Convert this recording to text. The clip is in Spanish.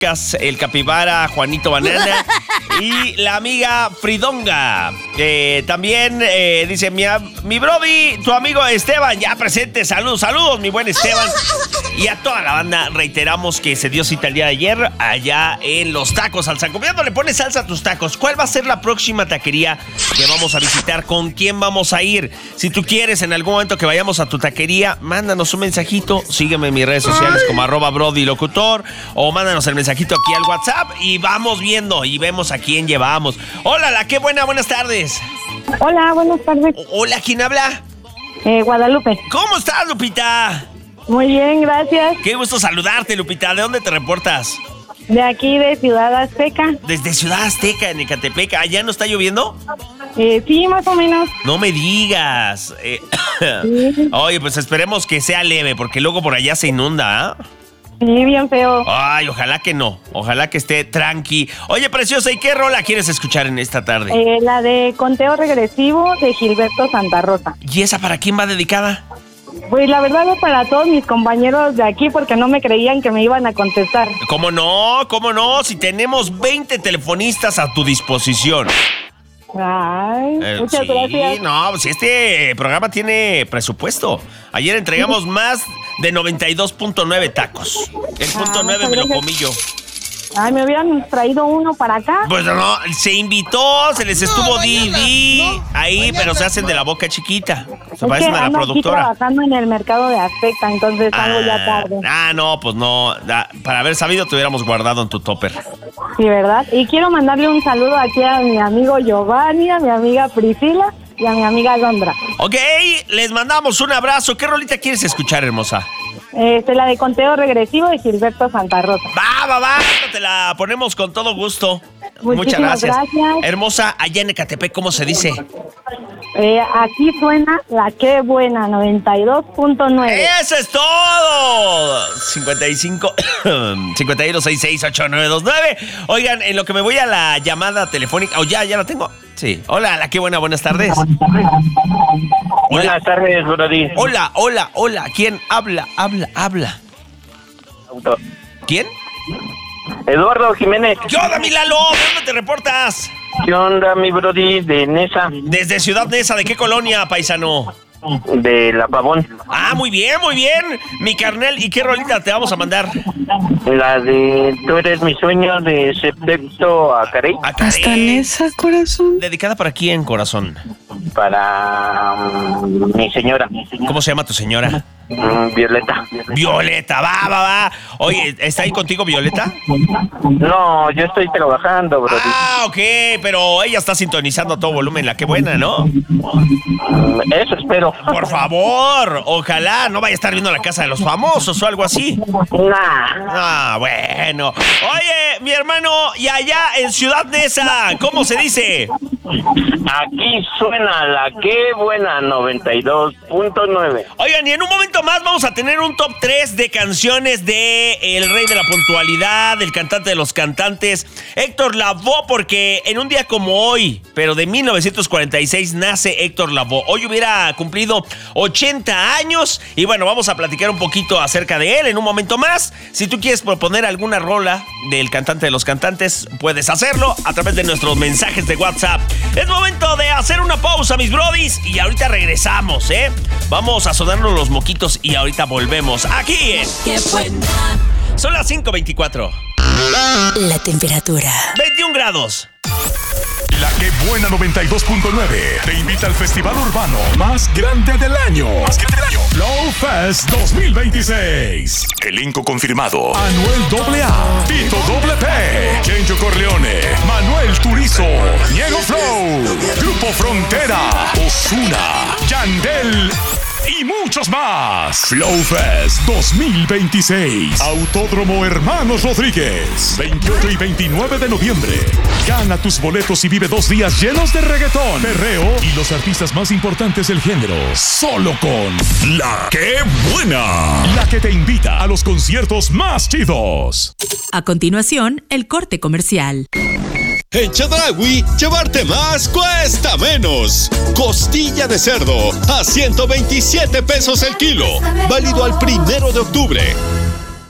el Capibara, Juanito Banana y la amiga Fridonga. También dice mi brody, tu amigo Esteban, ya presente. Saludos, mi buen Esteban. Y a toda la banda reiteramos que se dio cita el día de ayer allá en Los Tacos al Sancomiando. Le pones salsa a tus tacos. ¿Cuál va a ser la próxima taquería que vamos a visitar? ¿Con quién vamos a ir? Si tú quieres en algún momento que vayamos a tu taquería, mándanos un mensajito. Sígueme en mis redes sociales como @BrodyLocutor o mándanos el mensajito aquí al WhatsApp y vamos viendo y vemos a quién llevamos. Hola, la qué buena, buenas tardes. Hola, buenas tardes. Hola, ¿quién habla? Guadalupe. ¿Cómo estás, Lupita? Muy bien, gracias. Qué gusto saludarte, Lupita. ¿De dónde te reportas? De aquí, de Ciudad Azteca. Desde Ciudad Azteca, en Ecatepec. ¿Allá no está lloviendo? Sí, más o menos. No me digas. Sí. Oye, pues esperemos que sea leve, porque luego por allá se inunda, ¿ah? Sí, bien feo. Ay, ojalá que no. Ojalá que esté tranqui. Oye, preciosa, ¿y qué rola quieres escuchar en esta tarde? La de Conteo Regresivo de Gilberto Santa Rosa. ¿Y esa para quién va dedicada? Pues la verdad es para todos mis compañeros de aquí porque no me creían que me iban a contestar. ¿Cómo no? ¿Cómo no? Si tenemos 20 telefonistas a tu disposición. Ay, muchas sí, gracias. No, pues este programa tiene presupuesto. Ayer entregamos más de 92.9 tacos. El punto 9 me lo comí yo. Ay, me hubieran traído uno para acá. Pues no, se invitó, se les estuvo Didi ahí, pero se hacen de la boca chiquita. Se parecen a la productora. Estoy trabajando en el mercado de Azteca, entonces salgo ya tarde. No, pues no. Para haber sabido te hubiéramos guardado en tu topper. Sí, ¿verdad? Y quiero mandarle un saludo aquí a mi amigo Giovanni, a mi amiga Priscila y a mi amiga Londra. Ok, les mandamos un abrazo. ¿Qué rolita quieres escuchar, hermosa? La de Conteo Regresivo de Gilberto Santa Rosa. Va, te la ponemos con todo gusto. Muchas gracias. Hermosa, allá en Ecatepec, ¿cómo se dice? Aquí suena la qué buena, 92.9. ¡Eso es todo! 51668929. Oigan, en lo que me voy a la llamada telefónica. ¿Ya la tengo? Sí. Hola, la qué buena, buenas tardes. Buenas tardes, Brody. Hola. ¿Quién habla? ¿Quién? Eduardo Jiménez. ¿Qué onda, mi Lalo? ¿De dónde te reportas? ¿Qué onda, mi Brody? De Nesa. Desde Ciudad Neza. ¿De qué colonia, paisano? De La Pavón. Ah, muy bien. Mi carnal, ¿y qué rolita te vamos a mandar? La de Tú eres mi sueño de Septecto a Carey. ¿Hasta Nesa, corazón? ¿Dedicada para quién, corazón? Para mi señora. ¿Cómo se llama tu señora? Violeta. Violeta, va. Oye, ¿está ahí contigo Violeta? No, yo estoy trabajando, Brody. Ah, ok, pero ella está sintonizando a todo volumen, la que buena, ¿no? Eso espero. Por favor, ojalá no vaya a estar viendo La Casa de los Famosos o algo así. Nah. Bueno. Oye, mi hermano, y allá en Ciudad Neza, ¿cómo se dice? Aquí suena la qué buena, 92.9. Oigan, y en un momento más vamos a tener un top 3 de canciones de el rey de la puntualidad, el cantante de los cantantes, Héctor Lavoe, porque en un día como hoy, pero de 1946, nace Héctor Lavoe. Hoy hubiera cumplido 80 años y bueno, vamos a platicar un poquito acerca de él en un momento más. Si tú quieres proponer alguna rola del cantante de los cantantes, puedes hacerlo a través de nuestros mensajes de WhatsApp. Es momento de hacer una pausa, mis brodis, y ahorita regresamos, Vamos a sonarnos los moquitos y ahorita volvemos aquí en ¡Qué buena! Son las 5:24. La temperatura 21 grados. La que buena 92.9 te invita al festival urbano más grande del año. Flow Fest 2026. Elenco confirmado: Anuel AA, Tito P, Kenjo Corleone, Manuel Turizo, Diego Flow, Grupo Frontera, Ozuna, Yandel y muchos más. Flow Fest 2026. Autódromo Hermanos Rodríguez. 28 y 29 de noviembre. Gana tus boletos y vive 2 días llenos de reggaetón, perreo y los artistas más importantes del género. Solo con La Que Buena. La que te invita a los conciertos más chidos. A continuación, el corte comercial. En Chedraui, llevarte más cuesta menos. Costilla de cerdo a 127 pesos el kilo. Válido al 1 de octubre.